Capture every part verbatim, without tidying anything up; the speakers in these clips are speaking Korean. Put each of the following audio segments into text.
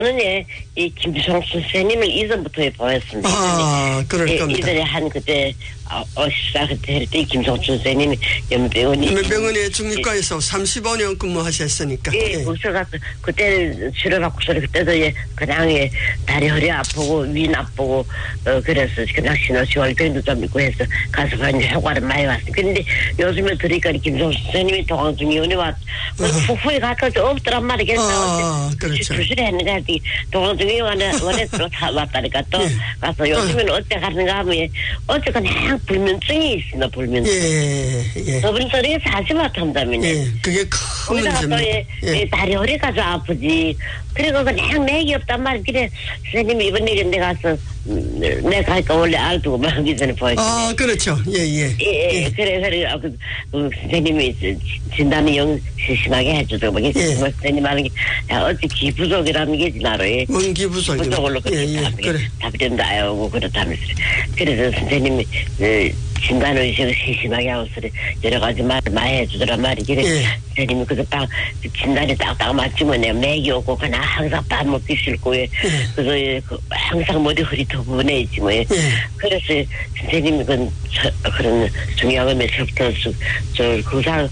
저는 예, 이 김성수 선생님을 이전부터 보였습니다. 아, 그럴 예, 겁니다. 이전에 한 그때 어, 어 시사 그때 할 때 김성수 선생님이 연병원이 연병원의 중립과에서 예. 삼십오 년 근무하셨으니까. 예, 예. 거기서 가서 그때는 치료받고서 그때도 예, 그냥 예, 다리 허리 아프고 위 나쁘고 어 그래서 그냥 신호시월병도 좀 있고 해서 가서 이제 효과를 많이 왔어요. 근데 요즘에 들으니까 김성수 선생님이 동안중의원에 왔 후에 가까워서 없더란 말이겠어. 아, 그렇죠. 주술에 했는가 하더니 동안중의원에 원에 왔다니까 또 예. 가서 요즘에는 어째 가는가 하면 어째 그냥 불면증이 있습니다. 불면증. 예, 예. 저번 소리에 사시마 탐담이네. 예, 그게 큰 문제입니다. 또 예, 예. 다리 허리가 좀 아프지. 그리고 그냥 맥이 없단 말이야. 그래 선생님이 이번 일에 내가 가서 음, 내가 가니까 원래 알두고 막 이전에 보였지. 아, 그렇죠. 예, 예. 예, 예, 예. 그래, 그래. 아, 그, 그, 선생님이 진단을 영 심하게 해주더라고. 예. 선생님 하는 게, 야, 어찌 기부족이라는 게 지나로, 예. 뭔 기부족이요? 기부족으로 예, 예. 그래. 답변다, 오고 그렇다면서. 그래서 선생님이, 그, 진단의식을 심심하게 하고, 여러 가지 말을 많이 해주더란 말이지. 예. 선생님이 그래서 딱, 진단이 딱딱 맞추면 내가 맥이 오고, 그냥 항상 밥 먹기 싫고, 예. 예. 그래서, 예, 그, 항상 머리 허리 더 분해 있지, 뭐, 예. 예. 그래서 선생님이 그, 그런 중요한 면서부터, 저, 그상,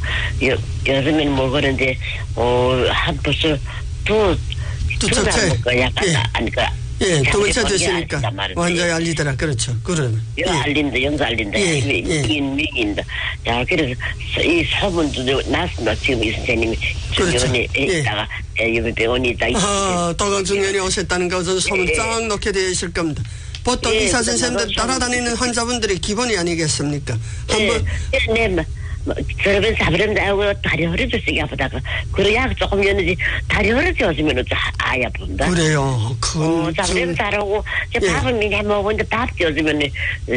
요즘에는 뭐 그런데, 어, 한 벌써 두, 두 차례. 약간, 예. 아니, 그, 예, 두 번째 됐으니까. 완전히 알리더라. 그렇죠. 그러면. 예. 알린다, 영도 알린다. 예. 미인, 미인다. 자, 그래서 이 소문도 났습니다. 지금 이 선생님이 그렇죠. 중견에 예. 있다가, 유배 병원이 있다. 아, 도강중년이 오셨다는 것은 소문 예. 쫙 넣게 되어 있을 겁니다. 보통 예, 의사 선생님들 따라다니는 환자분들이 기본이 아니겠습니까? 한번 예, 네, 뭐, 뭐, 저러면 사버린다 하고 다리 허리도 세게 아프다가, 그래, 약 조금 였는지 다리 허리도 요즘에는 좀 아예 아픈다. 그래요. 큰. 어, 사버리면 잘하고, 이제 예. 밥은 미냐 먹었는데 밥도 요즘에는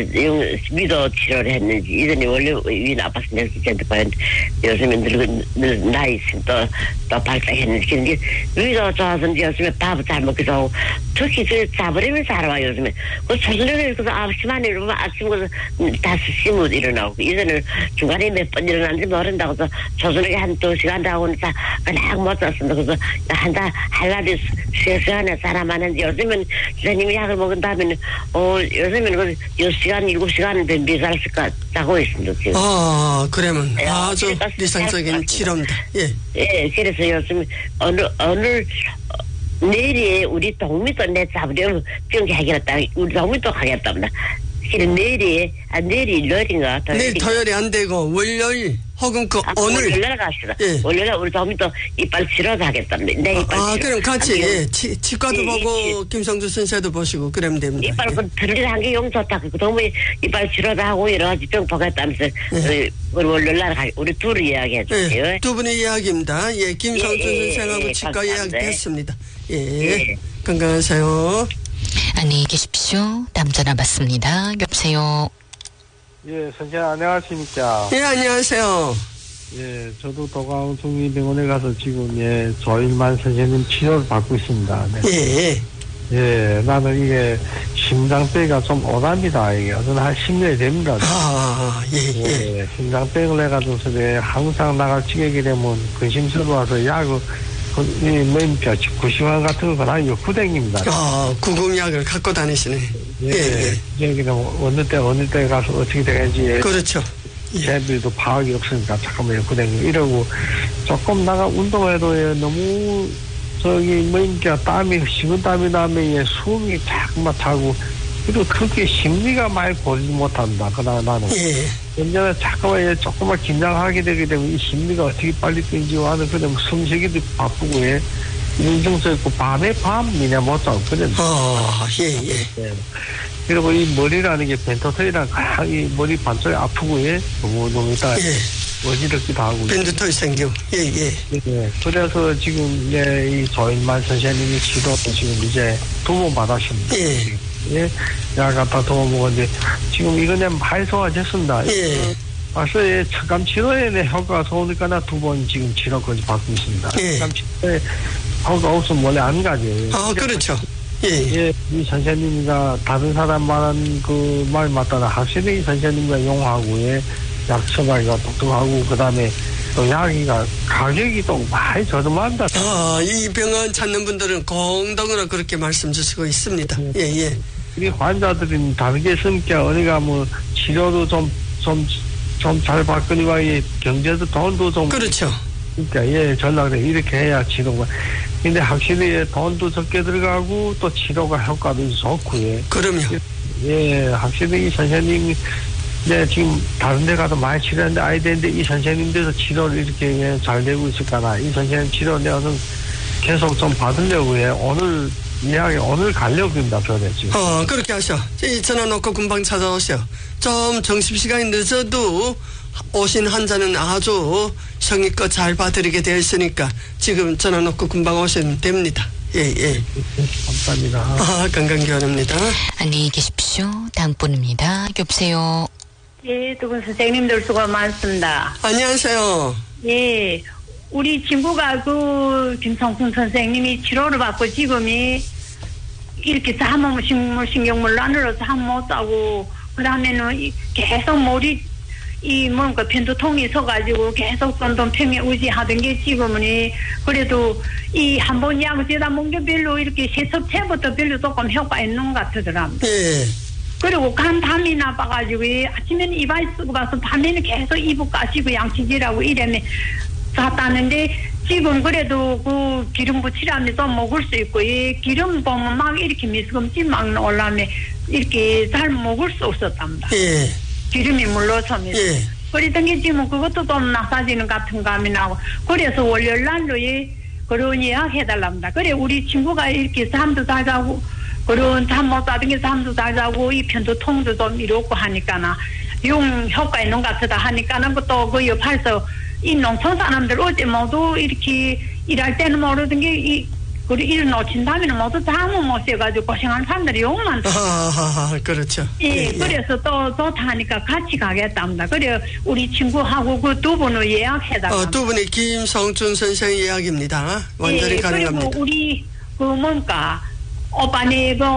위도 치료를 했는지, 이전에 원래 위 나빴으니까 진짜 봤는데, 요즘에 늙은, 늙은 나이 있으면 또, 또 발작했는지, 근데 위도 좋아서 이제 요즘에 밥을 잘 먹기도 하고, 특히 그 사버리면 잘 와요, 요즘에. 그 조선력에 그래서 아홉 시만 이러면 아침 그래서 다섯 시면 일어나고, 이전에 중간에 몇 번 일어났는지 모른다고 해서 조선력에 한 두 시간 하고 다 그냥 못 잤습니다. 그래서 한다 할 날이 세 시간에 사람 많은데 요즘은 선생님이 약을 먹은 다음에는 어 요즘에는 그 여섯 시간 일곱 시간 된 미살수가 자고 있습니다. 지금. 아, 그러면 예, 아주 그러니까 理想적인 치료입니다. 예. 예, 그래서 요즘 어느 어느 내일이 우리 동미도 내 잡으려면 병기 하겠다. 우리 동미도 하겠답니다. 그럼 내일이 아 내일이 일요일인가? 내일 토요일이 안 되고 월요일 혹은 그 아, 오늘. 월요일 갑시다. 예. 월요일 우리 동미도 이빨 치료도 하겠답니다. 내 이빨 아, 치료. 그럼 같이 아, 예, 치, 치과도 예, 보고 예. 김성주 선생도 보시고 그러면 됩니다. 이빨 예. 그 들리 한게 용 좋다. 그 동미 이빨 치료도 하고 여러 가지 병 보겠다면서 예. 어, 월요일 날 가, 우리 둘이 이야기해 주세요. 예, 두 분의 이야기입니다. 예, 김성주 예, 예, 선생하고 예, 치과 감사합니다. 이야기 됐습니다. 예, 예. 건강하세요. 안녕히 계십시오. 다음 전화 받습니다. 여보세요. 예, 선생님 안녕하십니까. 예, 안녕하세요. 예, 저도 도강중의병원에 가서 지금 예 조일만 선생님 치료를 받고 있습니다. 네. 예, 예, 나는 이게 심장병이 좀 오답니다. 이게 어느 한 십 년이 됩니다. 아, 예, 예. 예, 심장병을 해가지고서 네, 항상 나갈 지경이 되면 근심스러워서 약을 이 맨뼈 구시환 같은 건 아니고 구댕입니다. 아, 구급약을 갖고 다니시네. 예, 예, 예. 여기 어느 때 어느 때 가서 어떻게 되는지 그렇죠. 예. 애들도 파악이 없으니까 잠깐만요. 그냥 이러고 조금 나가 운동해도 예, 너무 저기 뭐니까 땀이 식은 땀이 나면 예, 숨이 자꾸만 차고 그리고 그렇게 심리가 많이 보지 못한다. 그러나 나는 예. 언제나 잠깐만 예, 조금만 긴장하게 되게 되면 이 심리가 어떻게 빨리 땡기고 하는 그러면 숨쉬기도 바쁘고 예. 인정서 있고 밤에 밤이냐 못 자고 그래. 아, 예, 예. 예. 그리고 이 머리라는 게 벤토털이랑 이 머리 반쪽이 아프고 예. 너무 너무 있다. 예. 어지럽기도 하고. 밴드털 생겨. 예, 예. 네. 그래서 지금 예, 이 조인만 선생님이 치료 지금 이제 두 번 받았습니다. 예. 예. 약 갖다 두 번 먹었는데 지금 이거는 많이 소화됐습니다. 예. 벌써 예, 척감 치료에 내 효과가 좋으니까 나 두 번 지금 치료까지 받고 있습니다. 예. 척감 치료에 효과 없으면 원래 안 가죠. 아, 그렇죠. 예. 예, 이 선생님이가 다른 사람 말한 그 말 맞다나 확실히 이 선생님과 용하고 예, 약 처방이가 똑똑하고 그 다음에 또 약이가 가격이 또 많이 저렴한다. 아, 이 병원 찾는 분들은 공동으로 그렇게 말씀 주시고 있습니다. 예, 예. 우리 환자들은 다르게 성격, 어디가 뭐 치료도 좀, 좀, 좀 잘 받거니와 이 경제도 돈도 좀. 그렇죠. 그러니까 예, 전락을 이렇게 해야 치료가. 근데 확실히 돈도 적게 들어가고 또 치료가 효과도 좋고요. 그럼요. 예, 확실히 이 선생님이 네, 지금 다른 데 가서 많이 치료했는데 아이들인데 이 선생님들도 치료를 이렇게 잘 되고 있을까나 이 선생님 치료 내어는 계속 좀 받으려고 해. 오늘 이야기 오늘 가려고 합니다. 병원에 지금. 어, 그렇게 하셔. 이 전화 놓고 금방 찾아오셔. 좀 점심시간이 늦어도 오신 환자는 아주 성의껏 잘 봐드리게 되어 있으니까 지금 전화 놓고 금방 오시면 됩니다. 예, 예. 감사합니다. 아, 건강교환입니다. 안녕히 계십시오. 다음 분입니다. 여보세요. 예, 두 분 선생님들 수고 많습니다. 안녕하세요. 예, 우리 친구가 그 김성순 선생님이 치료를 받고 지금이 이렇게 잠을 식물 신경물 나늘어서 잠 못 자고 그 다음에는 계속 머리 이 뭔가 편두통이 서가지고 계속 전동평에 의지하던 게 지금은 그래도 이 한 번 약 제다 먹는 게 별로 이렇게 세섭체부터 별로 조금 효과 있는 것 같더랍니다. 예. 그리고 간 담이 나빠가지고 아침에는 이발 쓰고 봐서 밤에는 계속 이불 까시고 양치질하고 이러면 잤다는데 지금 그래도 그 기름 부치라면서 먹을 수 있고 이 기름 보면 막 이렇게 미스금지 막 올라면 이렇게 잘 먹을 수 없었답니다. 예. 기름이 물러서면서. 예. 그랬던 게 지금 그것도 좀 나빠지는 같은 감이 나고 그래서 월요일 날로 그런 예약 해달랍니다. 그래 우리 친구가 이렇게 잠도 잘 자고 그런 잠 못 자던 게 잠도 잘 자고 이 편두통도 좀 이렇고 하니까나 용 효과 있는 것 같다 하니까는 또 그 옆에서 이 농촌 사람들 어제 모두 이렇게 일할 때는 모르던 게 이 그리 일 놓친 다음에는 모두 잠을 못 쉬어가지고 고생하는 사람들이 용 많다. 아, 그렇죠. 예, 예, 예. 그래서 또 좋다 하니까 같이 가겠답니다. 그래 우리 친구하고 그 두 분을 예약해달라. 어, 두 분이 김성춘 선생 이야기입니다. 완전히 예, 가능합니다. 그리고 우리 그 뭔가 오빠네 그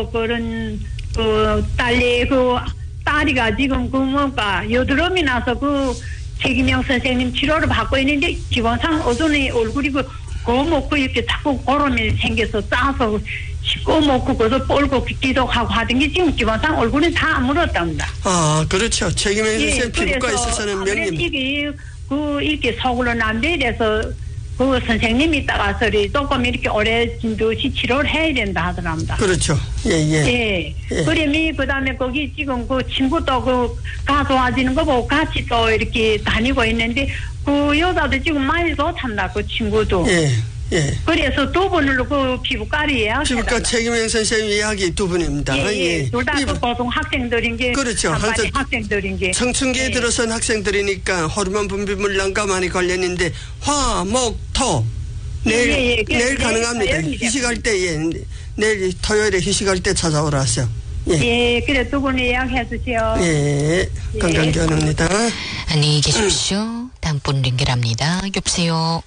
그런 그 딸이 그 딸이가 지금 그 뭔가 여드름이 나서 그 최기명 선생님 치료를 받고 있는데 기본상 어두니 얼굴이 그 고먹고 이렇게 자꾸 고름이 생겨서 싸서 씻고 먹고 그것도 뻘고 빗기도 하고 하던 게 지금 기본상 얼굴이 다 아물었답니다. 아, 그렇죠. 책임의 선생 예, 피부과 있어서는 명님. 이게 그 이렇게 속으로 남대에서 그 선생님이 따라서 조금 이렇게 오래 진두시 치료를 해야 된다 하더랍니다. 그렇죠. 예, 예. 예. 예. 그러면 그 다음에 거기 지금 그 친구도 그 가도와지는 거 보고 같이 또 이렇게 다니고 있는데 그 여자도 지금 많이 좋단다 그 친구도. 예, 예. 그래서 두 분으로 그 피부과를 예약해달라. 피부과 책임의 선생 이야기 두 분입니다. 예, 예. 둘 다 그 고등 학생들인 게. 그렇죠. 한반의 한참 학생들인 게. 청춘기에 예. 들어선 학생들이니까 호르몬 분비물 난과 많이 걸렸는데 화, 목, 토 내일 예, 예, 예. 내일 내일 가능합니다. 토요일이죠. 휴식할 때 예. 내일 토요일에 휴식할 때 찾아오라세요. 예. 예, 그래 두 분 예약해 주세요. 예. 건강교환입니다. 안녕히 계십시오. 다음 분 연결합니다. 여보세요.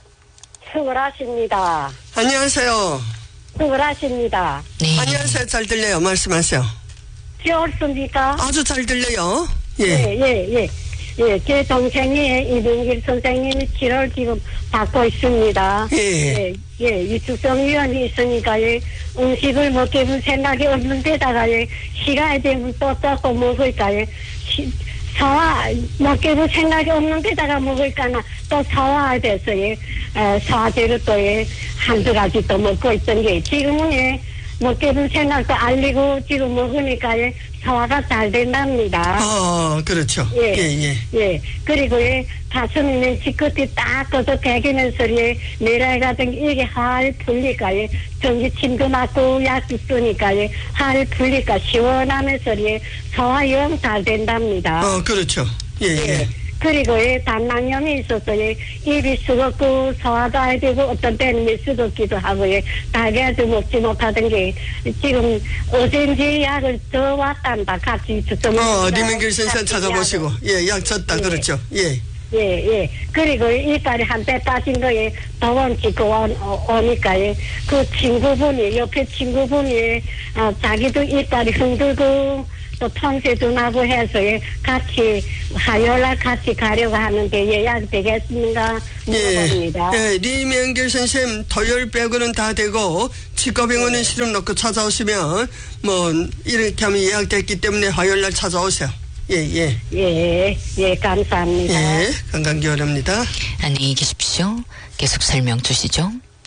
수고하십니다. 안녕하세요. 수고하십니다. 네. 안녕하세요. 잘 들려요. 말씀하세요. 지었습니까? 아주 잘 들려요. 예. 예, 예, 예. 예, 제 동생이 이병길 선생님이 치료를 지금 받고 있습니다. 예. 예, 예, 유축성위원이 있으니까, 예, 음식을 먹게 생각이 없는 데다가, 예, 시간이 되면 또 떠서 먹을까, 예, 시, 사와, 먹게 생각이 없는 데다가 먹을까나 또 사와야 돼서, 예, 에, 사와제를 또, 예, 한두 가지 또 먹고 있던 게, 지금은, 예, 먹게 생각도 알리고 지금 먹으니까, 예, 소화가 잘 된답니다. 아, 그렇죠. 예, 예, 예. 예. 그리고 예, 가슴에 지긋이 딱 꺼서 개기면서 예, 내라에 가던 게 이게 할 풀리까 예, 전기 침도 맞고 약 쓰니까 예, 할 풀리까 시원하면서 예, 소화 영 잘 된답니다. 어, 그렇죠. 예, 예. 예. 그리고 예, 단낭염이 있어서 예, 입이 쓰겁고 소화도 안 되고 어떤 때는 미쓰겁기도 하고 예, 달걀도 먹지 못하던 게 지금 어젠지 약을 더 왔단다. 같이 줬던 어, 리명길 선생 찾아보시고 예, 약 줬다. 예. 그렇죠. 예. 예, 예. 그리고 이빨이 한때 빠진 거에 더원 찍고 오니까, 예. 그 친구분이, 옆에 친구분이, 어, 자기도 이빨이 흔들고, 또 통세도 나고 해서 예, 같이 화요일날 같이 가려고 하는데 예약 되겠습니까? 물어봅니다. 예, 예, 리명길 선생님 토요일 빼고는 다 되고 치과병원은 네. 시름 놓고 찾아오시면 뭐 이렇게 하면 예약됐기 때문에 화요일날 찾아오세요. 예, 예. 예, 예, 감사합니다. 예, 건강기원입니다. 안녕히 계십시오. 계속 설명 주시죠.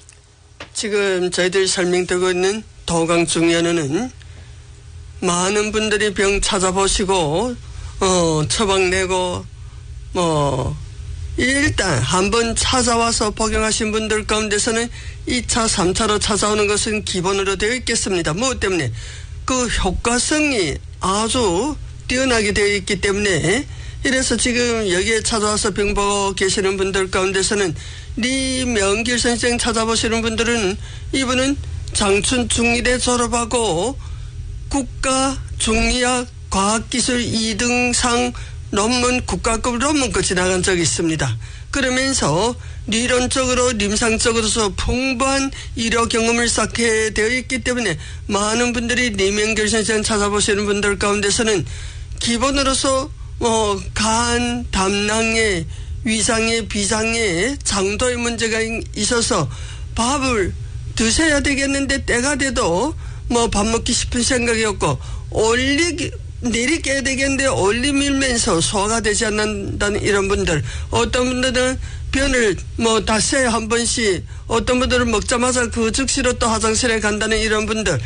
지금 저희들 설명드리고 있는 도강중년은 많은 분들이 병 찾아보시고 어, 처방 내고 뭐 일단 한번 찾아와서 복용하신 분들 가운데서는 이 차, 삼 차로 찾아오는 것은 기본으로 되어 있겠습니다. 무엇 때문에? 그 효과성이 아주 뛰어나게 되어 있기 때문에 이래서 지금 여기에 찾아와서 병보고 계시는 분들 가운데서는 리명길 선생 찾아보시는 분들은 이분은 장춘 중일에 졸업하고 국가 중의학 과학기술 이 등상 논문 국가급 논문까지 나간 적이 있습니다. 그러면서理論적으로 임상적으로서 풍부한 의료 경험을 쌓게 되어 있기 때문에 많은 분들이 리명길 선생 찾아보시는 분들 가운데서는 기본으로서 뭐 간, 담낭에 위장에 비장에 장도의 문제가 있어서 밥을 드셔야 되겠는데 때가 돼도 뭐 밥 먹기 싶은 생각이 없고 올리 내리 깨야 되겠는데 올리 밀면서 소화가 되지 않는다는 이런 분들, 어떤 분들은 변을 뭐 닷새에 한 번씩, 어떤 분들은 먹자마자 그 즉시로 또 화장실에 간다는 이런 분들,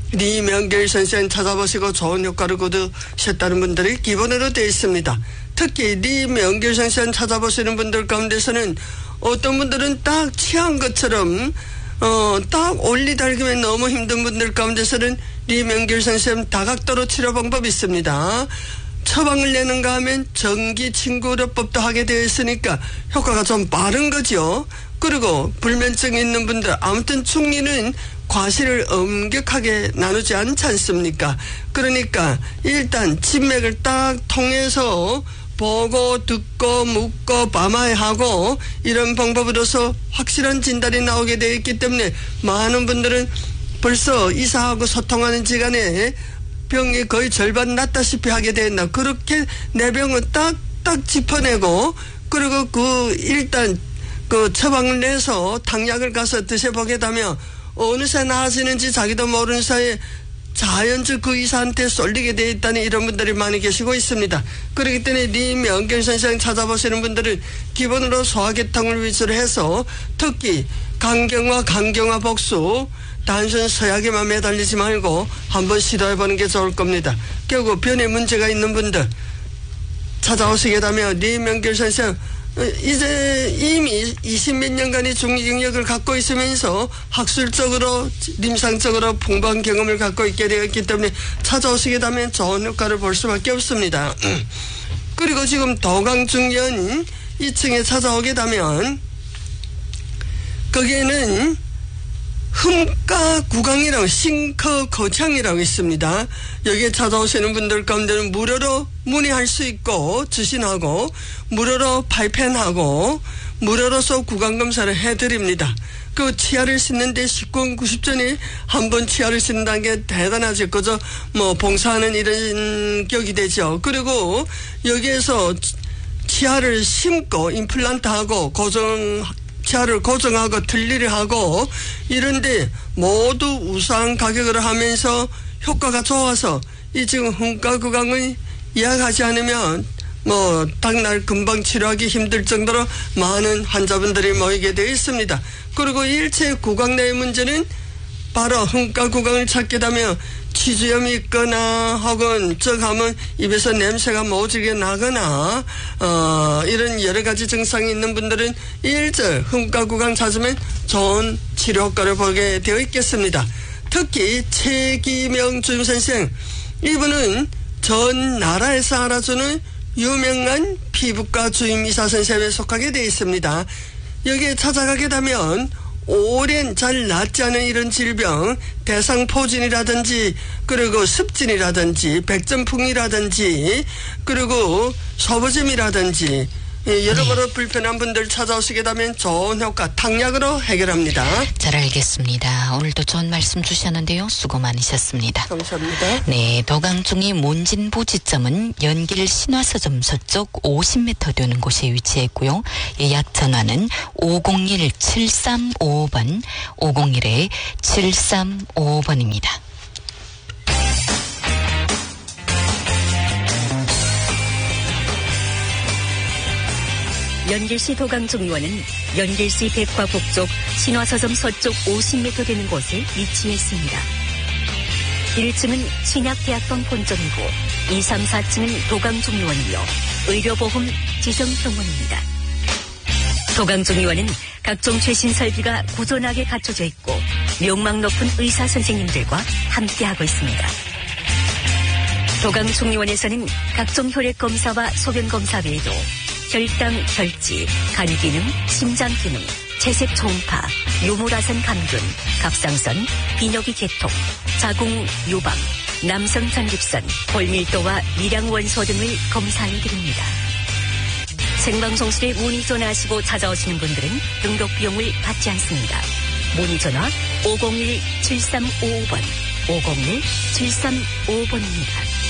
리명길 선생 찾아보시고 좋은 효과를 거두셨다는 분들이 기본으로 되어 있습니다. 특히 리명길 선생 찾아보시는 분들 가운데서는 어떤 분들은 딱 취한 것처럼 어, 딱 올리 달기면 너무 힘든 분들 가운데서는 리명길 선생님 다각도로 치료 방법이 있습니다. 처방을 내는가 하면 전기 친구료법도 하게 되어 있으니까 효과가 좀 빠른 거죠. 그리고 불면증 있는 분들, 아무튼 중리는 과실을 엄격하게 나누지 않지 않습니까? 그러니까 일단 진맥을 딱 통해서 보고 듣고 묻고 밤하고 이런 방법으로서 확실한 진단이 나오게 되어 있기 때문에 많은 분들은 벌써 의사하고 소통하는 시간에 병이 거의 절반 낫다시피 하게 되었나. 그렇게 내 병을 딱딱 짚어내고 그리고 그 일단 그 처방을 내서 당약을 가서 드셔보게 되면 어느새 나아지는지 자기도 모르는 사이에 자연적 그 의사한테 쏠리게 되어 있다는 이런 분들이 많이 계시고 있습니다. 그렇기 때문에 리명길 선생 찾아보시는 분들은 기본으로 소화계통을 위주로 해서 특히 간경화 간경화 복수 단순 서약에만 매달리지 말고 한번 시도해보는 게 좋을 겁니다. 결국 변에 문제가 있는 분들 찾아오시게 되면 리명길 선생 이제 이미 이십몇 년간의 중리 경력을 갖고 있으면서 학술적으로 임상적으로 풍부한 경험을 갖고 있게 되었기 때문에 찾아오시게 되면 좋은 효과를 볼 수밖에 없습니다. 그리고 지금 도강중년 이 층에 찾아오게 되면 거기에는 흠가구강이라고 싱커 거창이라고 있습니다. 여기에 찾아오시는 분들 가운데는 무료로 문의할 수 있고 주신하고 무료로 발펜하고 무료로서 구강검사를 해드립니다. 그 치아를 씻는데 십구 원 구십 전에 한 번 치아를 씻는다는 게 대단하죠. 그저 뭐 봉사하는 이런 격이 되죠. 그리고 여기에서 치아를 심고 임플란트하고 고정 치아를 고정하고 틀니를 하고 이런데 모두 우수한 가격으로 하면서 효과가 좋아서 이 지금 흠가구강을 예약하지 않으면 뭐 당날 금방 치료하기 힘들 정도로 많은 환자분들이 모이게 되어 있습니다. 그리고 일체 구강 내의 문제는 바로 흠가구강을 찾게 되면 치주염이 있거나 혹은 쩍 하면 입에서 냄새가 모질게 나거나 어, 이런 여러 가지 증상이 있는 분들은 일절 흠가구강 찾으면 좋은 치료 효과를 보게 되어 있겠습니다. 특히 최기명 주임선생, 이분은 전 나라에서 알아주는 유명한 피부과 주임의사 선생님에 속하게 되어 있습니다. 여기에 찾아가게 되면 오랜 잘 낫지 않은 이런 질병, 대상포진이라든지 그리고 습진이라든지 백전풍이라든지 그리고 소부점이라든지 예, 여러모로 네. 불편한 분들 찾아오시게 되면 좋은 효과 탕약으로 해결합니다. 잘 알겠습니다. 오늘도 좋은 말씀 주셨는데요. 수고 많으셨습니다. 감사합니다. 네, 도강중이 몬진보 지점은 연길 신화서점 서쪽 오십 미터 되는 곳에 위치했고요. 예약 전화는 오공일 칠삼오오 번, 오공일 칠삼오오 번입니다. 연길시 도강중의원은 연길시 백화북쪽 신화서점 서쪽 오십 미터 되는 곳에 위치해 있습니다. 일 층은 신약대학병 본점이고 이, 삼, 사 층은 도강중의원이며 의료보험 지정병원입니다. 도강중의원은 각종 최신 설비가 고존하게 갖춰져 있고 명망 높은 의사 선생님들과 함께하고 있습니다. 도강중의원에서는 각종 혈액 검사와 소변 검사 외에도 혈당, 혈지, 간 기능, 심장 기능, 채색 초음파, 요모라선 감균, 갑상선, 비뇨기 개통, 자궁 유방, 남성 전립선, 골밀도와 미량 원소 등을 검사해 드립니다. 생방송실에 문의 전화하시고 찾아오시는 분들은 등록 비용을 받지 않습니다. 문의 전화 오공일 칠삼오오 번, 오공일 칠삼오오 번입니다.